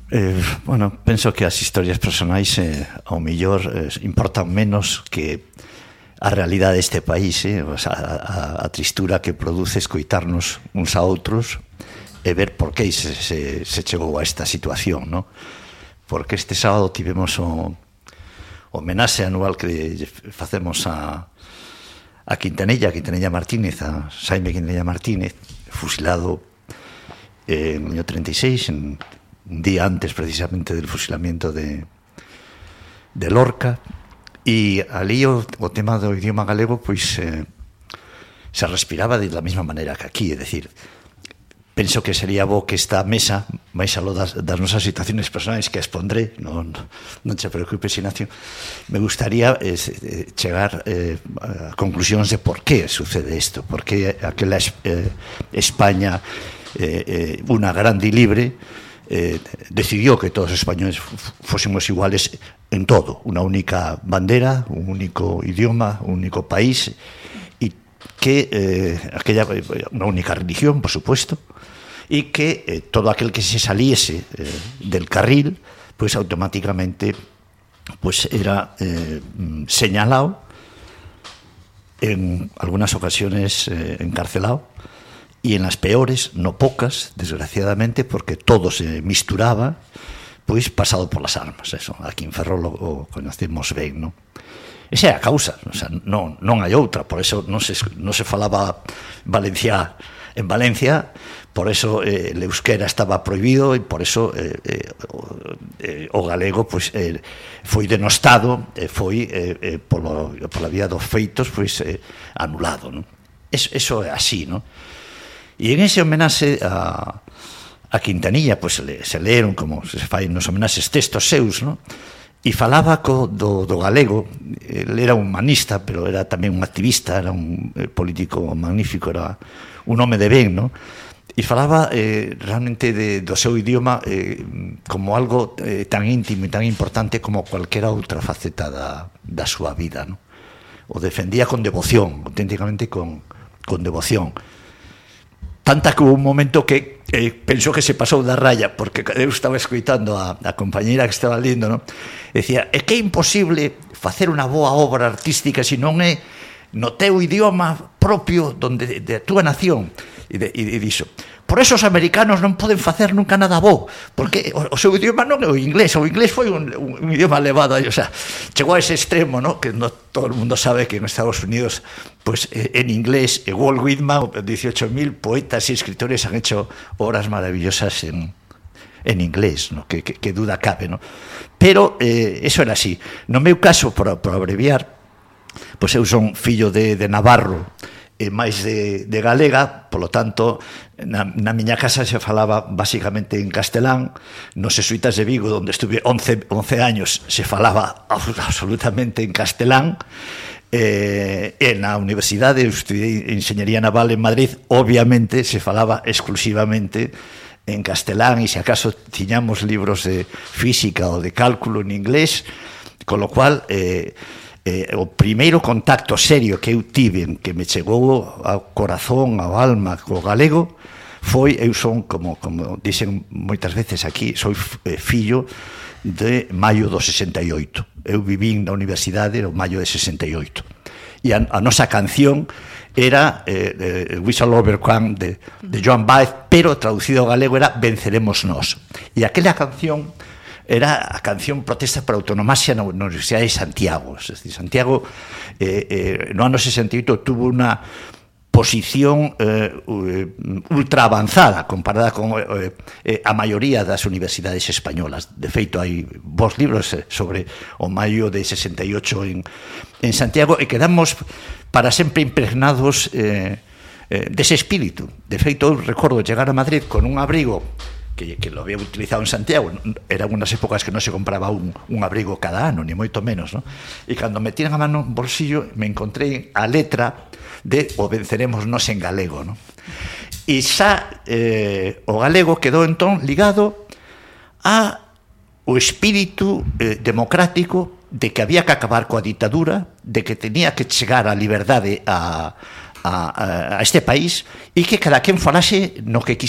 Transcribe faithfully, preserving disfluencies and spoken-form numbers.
Eh, bueno, penso que as historias personais eh, ao millor eh, importan menos que a realidade deste país, eh? O sea, a, a, a tristura que produce escoitarnos uns a outros e ver por que se, se, se chegou a esta situación, no? Porque este sábado tivemos o homenaxe anual que facemos a a Quintanilla, Quintanilla Martínez, a Xaime Quintanilla Martínez, fusilado en el año treinta y seis, en un día antes precisamente del fusilamiento de, de Lorca, e ali o, o tema do idioma galego pois eh, se respiraba de la mesma maneira que aquí, é dicir, penso que sería bo que esta mesa, máis aló das, das nosas situaciones personais que expondré, non, non te preocupes, Ignacio, me gustaría eh, chegar eh, a conclusións de por qué sucede isto, por qué aquela eh, España eh, eh, una grande e libre eh, decidió que todos os españoles fósemos iguales en todo, una única bandera, un único idioma, un único país, e que eh, aquella, una única religión, por supuesto, y que eh, todo aquel que se saliese eh, del carril, pues automáticamente pues era eh, señalado, en algunas ocasiones eh, encarcelado, y en las peores, no pocas, desgraciadamente, porque todo se misturaba, pues pasado por las armas. Eso, aquí en Ferrol o conocemos ben, ¿no? Esa é a causa, o sea, non, non hai outra, por eso non se, non se falaba Valencia en Valencia, por eso eh, el euskera estaba prohibido e por eso eh, eh, o, eh, o galego pues, eh, foi denostado, eh, foi eh, eh, polo, pola vía dos feitos pues, eh, anulado, ¿no? Es, eso é así, ¿no? E en ese homenaxe a, a Quintanilla pues, se, se leeron, como se fai nos homenaxes, textos seus, ¿no? E falaba co, do, do galego. Él era un humanista, pero era tamén un activista, era un eh, político magnífico, era un home de ben, ¿no? E falaba eh, realmente de, do seu idioma eh, como algo eh, tan íntimo e tan importante como cualquiera outra faceta da, da súa vida, ¿no? O defendía con devoción, auténticamente con, con devoción. Tanta que hubo un momento que eh, pensou que se pasou da raya, porque eu estaba escoitando a, a compañeira que estaba lendo, ¿no? Decía, é que é imposible facer unha boa obra artística se non é no teu idioma propio donde, de, de a túa nación. E, de, e, e dixo, por eso os americanos non poden facer nunca nada bo, porque o, o seu idioma non é o inglés, o inglés foi un, un, un idioma elevado, o sea, chegou a ese extremo, ¿no? Que no, todo el mundo sabe que en Estados Unidos pues eh, en inglés, eh, Walt Whitman, dieciocho mil poetas y escritores han hecho obras maravillosas en, en inglés, ¿no? Que, que, que duda cabe, ¿no? Pero eh, eso era así. No meu caso, por, por abreviar, pois eu son fillo de, de Navarro e máis de, de galega, polo tanto, na, na miña casa se falaba basicamente en castelán, nos jesuitas de Vigo, onde estuve once, once años, se falaba absolutamente en castelán, eh, e na universidade, eu estudei Enxeñería Naval en Madrid, obviamente se falaba exclusivamente en castelán, e se acaso tiñamos libros de física ou de cálculo en inglés, con lo cual eh, eh, o primeiro contacto serio que eu tive, que me chegou ao corazón, ao alma, co galego, foi, eu son, como, como dicen moitas veces aquí, soy fillo de maio do sesenta e oito. Eu vivín na universidade no maio de sesenta e oito. E a, a nosa canción era eh, eh, Whistle Over Crown de, de Joan Baez, pero traducido ao galego era Venceremos Nós. E aquela canción era a canción protesta por autonomasia na Universidade de Santiago. Es decir, Santiago eh, eh, no ano sesenta e oito tuvo unha posición eh, ultra avanzada comparada con eh, eh, a maioría das universidades españolas. De feito, hai vos libros sobre o maio de sesenta e ocho en, en Santiago e quedamos para sempre impregnados eh, eh, dese espírito. De feito, eu recordo chegar a Madrid con un abrigo que, que lo había utilizado en Santiago. Eran unas épocas que non se compraba un, un abrigo cada ano, ni moito menos, ¿no? E cando me tiran a mano un bolsillo me encontrei a letra de o Venceremos Nós en galego, ¿no? E xa eh, o galego quedou entón ligado a o espírito eh, democrático de que había que acabar coa ditadura, de que tenía que chegar a liberdade a, a, a este país e que cada quen falase no que